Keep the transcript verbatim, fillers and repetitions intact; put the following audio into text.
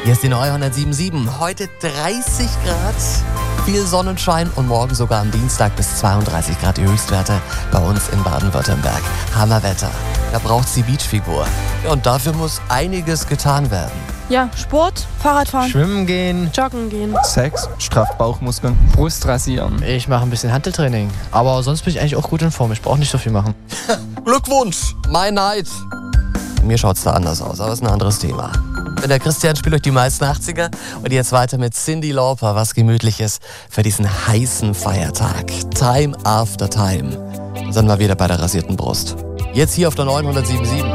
Hier ist die neunhundertsieben. Heute dreißig Grad, viel Sonnenschein und morgen sogar am Dienstag bis zweiunddreißig Grad die Höchstwerte bei uns in Baden-Württemberg. Hammerwetter. Da braucht's die Beachfigur. Ja, und dafür muss einiges getan werden. Ja, Sport, Fahrradfahren, Schwimmen gehen, Joggen gehen. Sex, strafft Bauchmuskeln. Brust rasieren. Ich mache ein bisschen Hanteltraining. Aber sonst bin ich eigentlich auch gut in Form. Ich brauche nicht so viel machen. Glückwunsch, mein Neid. Mir schaut's da anders aus, aber ist ein anderes Thema. Ich bin der Christian, spiele euch die meisten achtziger und jetzt weiter mit Cyndi Lauper, was Gemütliches für diesen heißen Feiertag. Time after time. Dann sind wir wieder bei der rasierten Brust. Jetzt hier auf der neunhundertsieben.